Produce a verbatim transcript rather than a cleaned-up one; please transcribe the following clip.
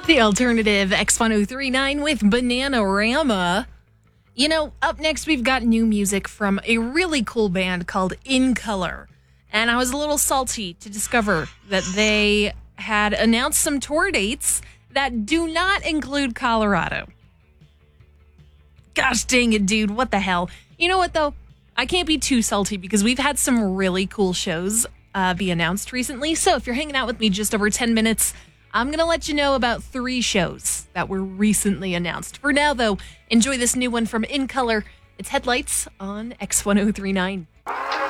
The alternative X ten thirty-nine with Bananarama. You know, up next we've got new music from a really cool band called In Color. And I was a little salty to discover that they had announced some tour dates that do not include Colorado. Gosh dang it, dude. What the hell? You know what, though? I can't be too salty because we've had some really cool shows uh, be announced recently. So if you're hanging out with me just over ten minutes, I'm going to let you know about three shows that were recently announced. For now, though, enjoy this new one from In Color. It's Headlights on X ten thirty-nine.